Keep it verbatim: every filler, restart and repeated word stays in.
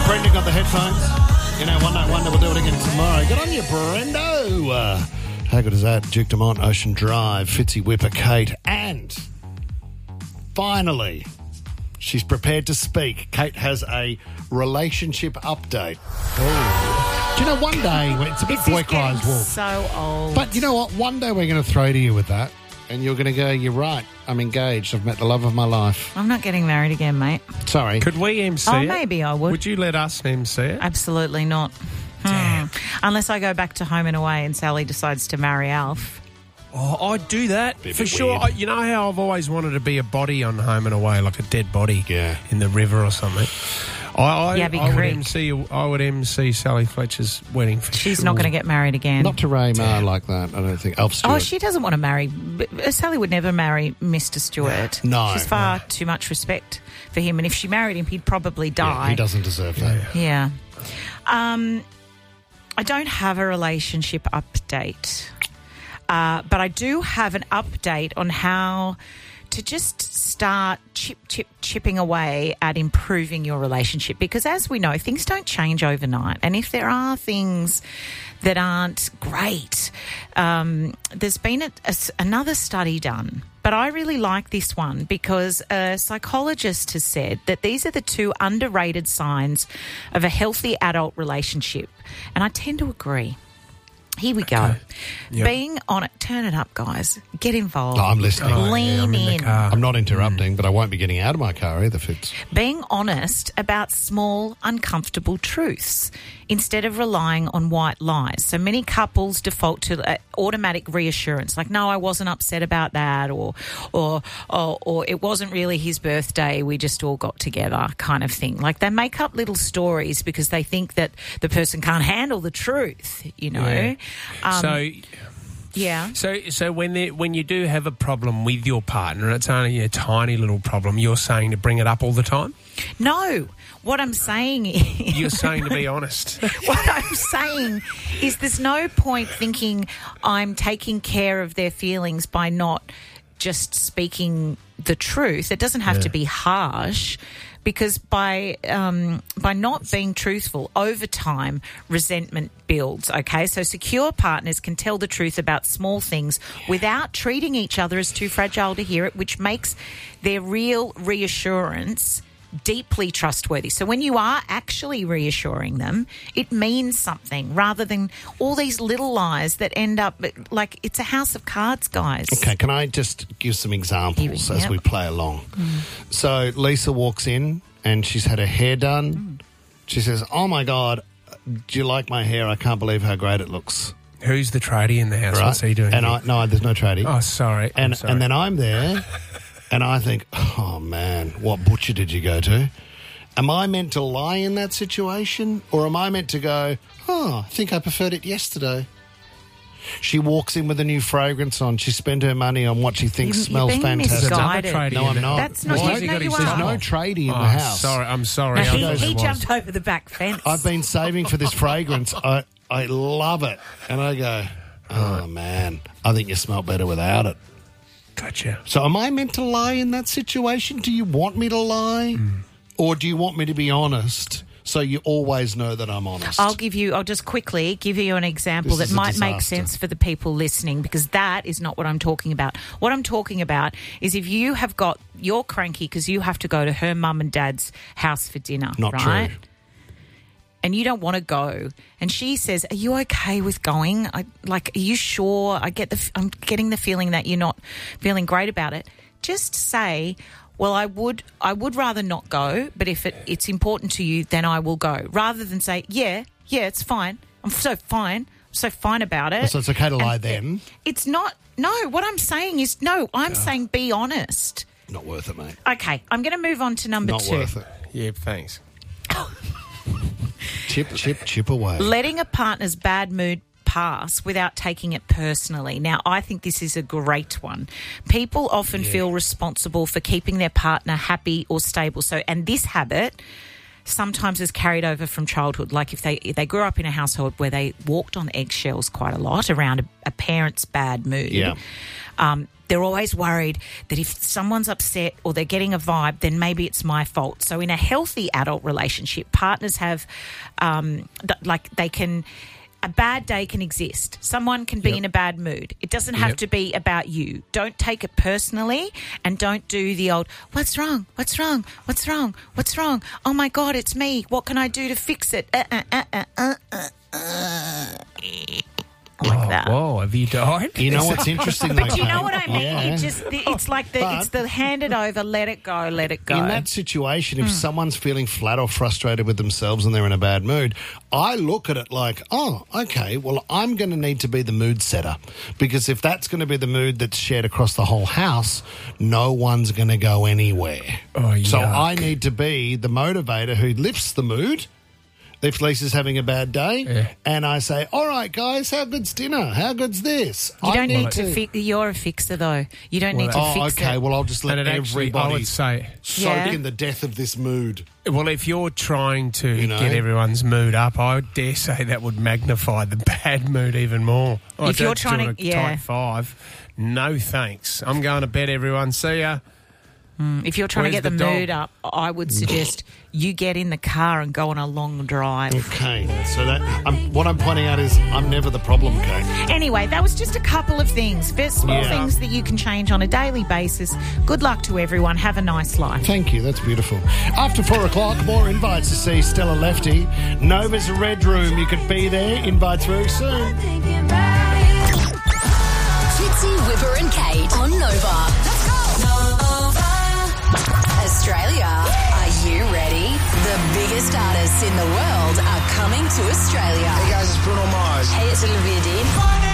Brenda got the headphones. You know, One Night Wonder, we'll do it again tomorrow. Good on you, Brendo. Uh, how good is that? Duke Dumont, Ocean Drive, Fitzy Whipper, Kate, and finally, she's prepared to speak. Kate has a relationship update. Oh. Do you know, one day, it's a big boy cries wolf. So old. But you know what? One day we're going to throw to you with that, and you're going to go, you're right, I'm engaged. I've met the love of my life. I'm not getting married again, mate. Sorry. Could we M C Oh, it? maybe I would. Would you let us M C it? Absolutely not. Damn. Hmm. Unless I go back to Home and Away and Sally decides to marry Alf. Oh, I'd do that Be a for bit sure. weird. I, you know how I've always wanted to be a body on Home and Away, like a dead body Yeah. in the river or something. I, I, Yabby I would Creek. M C. I would M C Sally Fletcher's wedding for She's sure. not going to get married again. Not to Ray Ma like that, I don't think. Alf Stewart. Oh, she doesn't want to marry. but Sally would never marry Mister Stewart. No, She's far too much respect for him. And if she married him, he'd probably Yeah, die. he doesn't deserve that. Yeah. Um, I don't have a relationship update, uh, but I do have an update on how to just start chip, chip, chipping away at improving your relationship. Because as we know, things don't change overnight. And if there are things that aren't great, um, there's been a, a, another study done. But I really like this one because a psychologist has said that these are the two underrated signs of a healthy adult relationship. And I tend to agree. Here we go. Yep. Being on it. Turn it up, guys. Get involved. Oh, I'm listening. Oh, yeah, Lean I'm in the in. car. I'm not interrupting, but I won't be getting out of my car either, Fitz. Being honest about small, uncomfortable truths instead of relying on white lies. So many couples default to uh, automatic reassurance, like, no, I wasn't upset about that, or, or, or, or it wasn't really his birthday, we just all got together, kind of thing. Like, they make up little stories because they think that the person can't handle the truth, you know. Yeah. Um, so, yeah. so, so when there, when you do have a problem with your partner, and it's only a tiny little problem, you're saying to bring it up all the time. No, what I'm saying is... You're saying to be honest. What I'm saying is there's no point thinking I'm taking care of their feelings by not just speaking the truth. It doesn't have Yeah. to be harsh, because by um, by not being truthful, over time, resentment builds, okay? So secure partners can tell the truth about small things without treating each other as too fragile to hear it, which makes their real reassurance deeply trustworthy. So when you are actually reassuring them, it means something rather than all these little lies that end up like it's a house of cards, guys. Okay, can I just give some examples Here- as yep. we play along? So Lisa walks in and she's had her hair done. She says, oh, my God, do you like my hair? I can't believe how great it looks. Who's the tradie in the house? Right? What's he doing? And here? I, no, there's no tradie. oh, sorry. I'm and sorry. and then I'm there and I think, oh, man, what butcher did you go to? Am I meant to lie in that situation, or am I meant to go, oh, I think I preferred it yesterday? She walks in with a new fragrance on. She spent her money on what she thinks You- smells you're being fantastic. misguided. Tradie No, in I'm the- not. That's not- Why- you- no, you There's are. no tradie in oh, the house. Sorry, I'm sorry. No, I he thought he it was. jumped over the back fence. I've been saving for this fragrance. I, I love it. And I go, oh, man, I think you smell better without it. Gotcha. So am I meant to lie in that situation? Do you want me to lie? Or do you want me to be honest so you always know that I'm honest? I'll give you, I'll just quickly give you an example This is that a might make disaster. sense for the people listening, because that is not what I'm talking about. What I'm talking about is if you have got, you're cranky because you have to go to her mum and dad's house for dinner, Not right? true. And you don't want to go. And she says, are you okay with going? I, like, are you sure? I get the, f- I'm getting the feeling that you're not feeling great about it. Just say, well, I would I would rather not go, but if it, it's important to you, then I will go. Rather than say, yeah, yeah, it's fine. I'm so fine. I'm so fine about it. So it's okay to lie And then? It's not. No, what I'm saying is, no, I'm saying be honest. Not worth it, mate. Okay, I'm going to move on to number Not two. worth it. Yeah, thanks. Chip, chip, chip away. Letting a partner's bad mood pass without taking it personally. Now, I think this is a great one. People often feel responsible for keeping their partner happy or stable. So, and this habit sometimes is carried over from childhood. Like if they if they grew up in a household where they walked on eggshells quite a lot around a, a parent's bad mood. Yeah. Um, they're always worried that if someone's upset or they're getting a vibe, then maybe it's my fault. So in a healthy adult relationship, partners have, um, th- like they can, a bad day can exist. Someone can be Yep. in a bad mood. It doesn't have Yep. to be about you. Don't take it personally and don't do the old, what's wrong? What's wrong? What's wrong? What's wrong? Oh my God, it's me. What can I do to fix it? Uh, uh, uh, uh, uh, uh, uh. Like Oh, that. whoa, have you died? You know what's interesting? But you know what I mean? Yeah. You just it's like the it's the hand it over, let it go, let it go. In that situation, Hmm. if someone's feeling flat or frustrated with themselves and they're in a bad mood, I look at it like, oh, okay, well, I'm going to need to be the mood setter, because if that's going to be the mood that's shared across the whole house, no one's going to go anywhere. Oh, so yuck. I need to be the motivator who lifts the mood. If Lisa's having a bad day, Yeah. and I say, all right, guys, how good's dinner? How good's this? you I don't need to fix. You're a fixer, though. You don't need to Oh, fix okay, it. well, I'll just let And it actually, I everybody would say, soak Yeah. in the death of this mood. well, if you're trying to You know? get everyone's mood up, I dare say that would magnify the bad mood even more. Oh, If you're Dad's trying doing to- a yeah. tight five, no thanks. I'm going to bed, everyone. See ya. If you're trying Where's to get the, the dog? mood up, I would suggest you get in the car and go on a long drive. Okay, so that I'm, what I'm pointing out is I'm never the problem, Kate. Anyway, that was just a couple of things. There's small Yeah. things that you can change on a daily basis. Good luck to everyone. Have a nice life. Thank you, that's beautiful. After four o'clock, more invites to see Stella Lefty. Nova's Red Room, you could be there. Invites very soon. Fitzy, Whipper and Kate on Nova. Let's go! Nova. Australia, are you ready? The biggest artists in the world are coming to Australia. Hey guys, it's Bruno Mars. Hey, it's Olivia Dean.